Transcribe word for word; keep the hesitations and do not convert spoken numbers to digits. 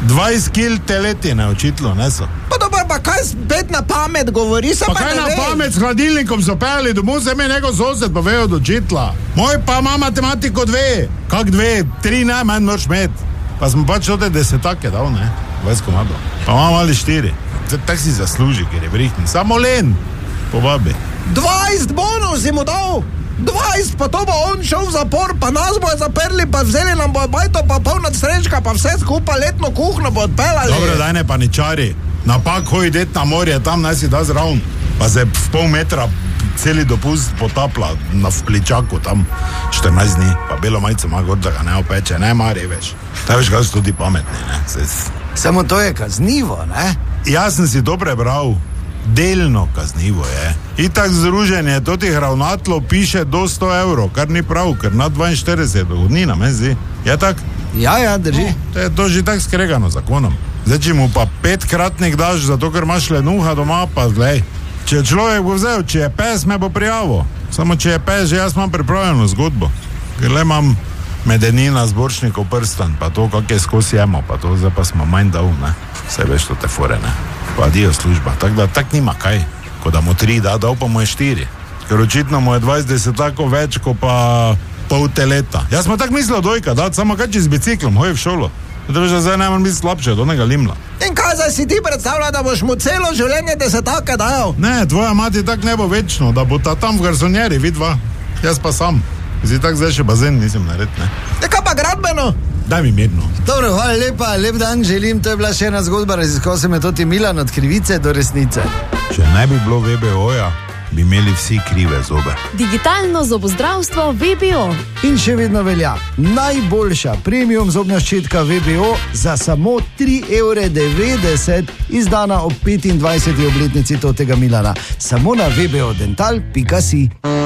dvajset kil teletine očitlo, ne so. Pa dobro, pa kaj spet na pamet govori, se pa, pa kaj ne na ve. pamet s hladilnikom so pejali domov, se mi neko sosed pa vejo od očitla. Moj pa ima matematiko dve. Kak dve? Tri najmanj moraš imeti. Pa smo pač od te desetake dal, ne? dvajset komadov. Pa imamo ali štiri. Tak si zasluži, ker je vrihten. Samo len. Povabi. dvajset bonus si mu dal. dvajset, pa to bo on šel v zapor, pa nas bojo zaprli, pa vzeli nam bojo bajto, pa polna srečka, pa vse skupaj letno kuhno bo odpeljali. Dobro, daj ne paničari. Napak hoji det na morje, tam naj si da zraven. Pa se v pol metra celi dopust potapla na vpličaku, tam štirinajst dni. Pa belo majico ima gor, da ga ne opeče, ne mari veš. Ta veš, kaj so tudi pametni, ne. Se... Samo to je kaznivo, ne? Jaz sem si to prebral. Delno kaznivo je. Itak združenje totih ravnatlov piše do sto evrov, kar ni prav, ker na dvainštirideset dohodnina, meni zdi. Je tak? Ja, ja, drži. No, to je to že tak skregano zakonom. Zdaj, če mu pa petkratnik daš, zato ker imaš lenuha doma, pa glej. Če človek bo vzel, če je pes, me bo prijavil. Samo če je pes, že jaz imam pripravljeno zgodbo. Ker le imam medenina zborčnikov prstan, pa to, kak je skozi jemo, pa to zdaj pa smo manj dal, ne. Vse veš, to te fore, ne. Pa dio služba, tako da tak nima kaj. Ko da mu tri da, dal pa mu je štiri. Ker očitno mu je dvajset deset tako več, ko pa pol teleta. Jaz smo tako mislil dojka, da samo kaj če z biciklom, hoji v šolo. Da bi že zdaj najmanj biti slabše od onega limla. In kaj zdaj si ti predstavlja, da boš mu celo življenje desetaka dajal? Ne, tvoja mati tak ne bo večno, da bo ta tam v garsonjeri, vidva. Jaz pa sam. Zdaj tak zdaj še bazen nisem nared, ne. Ja, kaj pa gradbeno? Daj mi mirno. Dobro, hvala lepa, lep dan želim, to je bila še ena zgodba, raziskal sem metodi Milan od krivice do resnice. Če ne bi bilo V B O-ja, bi imeli vsi krive zobe. Digitalno zobozdravstvo V B O. In še vedno velja, najboljša premium zobna ščetka V B O za samo tri evre devetdeset, izdana ob petindvajseti obletnici totega Milana. Samo na v b o dental pika si.